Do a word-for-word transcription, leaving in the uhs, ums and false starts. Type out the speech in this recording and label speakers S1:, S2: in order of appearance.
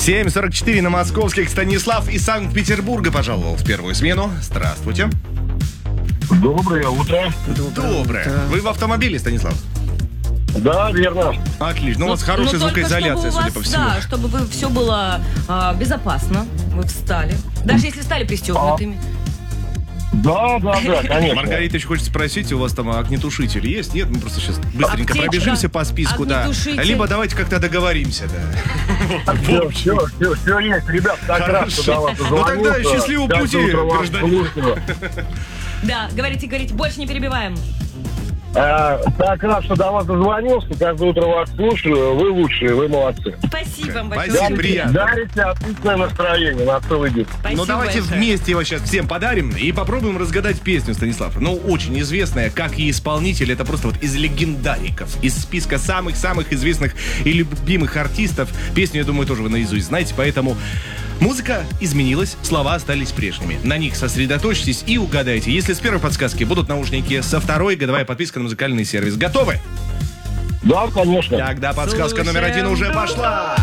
S1: семь сорок четыре на московских. Станислав из Санкт-Петербурга пожаловал в первую смену. Здравствуйте.
S2: Доброе утро.
S1: Доброе. Вы в автомобиле, Станислав?
S2: Да, верно.
S1: Отлично. Ну, у вас хорошая
S3: но только
S1: звукоизоляция,
S3: чтобы у
S1: судя
S3: вас,
S1: по всему.
S3: Да, чтобы вы все было а, безопасно. Вы встали. Даже если встали пристегнутыми.
S2: Да, да, да, конечно.
S1: Маргарита еще хочет спросить, у вас там огнетушитель есть? Нет? Мы просто сейчас быстренько
S3: Аптечка,
S1: пробежимся по списку, да.
S3: огнетушитель.
S1: Либо давайте как-то договоримся, да.
S2: Все, все, все, все есть, ребят, так рад, что до вас
S1: Ну
S2: дозвонился.
S1: тогда счастливого
S2: Каждое
S1: пути,
S2: утро вас
S1: гражданин.
S2: слушаю.
S3: Да, говорите, говорите, больше не перебиваем.
S2: А, так рад, что до вас дозвонился, каждое утро вас слушаю, вы лучшие, вы молодцы.
S3: Спасибо вам
S1: Спасибо.
S3: большое.
S1: приятно.
S2: Дарите отличное настроение на целый день.
S3: Спасибо
S1: Ну давайте
S3: большое.
S1: вместе его сейчас всем подарим и попробуем разгадать песню, Станислав. Ну, очень известная, как и исполнитель, это просто вот из легендариков, из списка самых-самых известных и любимых артистов. Песню, я думаю, тоже вы наизусть знаете, поэтому музыка изменилась, слова остались прежними. На них сосредоточьтесь и угадайте. Если с первой подсказки будут наушники, со второй годовая подписка на музыкальный сервис. Готовы?
S2: Да, конечно.
S1: Тогда подсказка номер один уже пошла.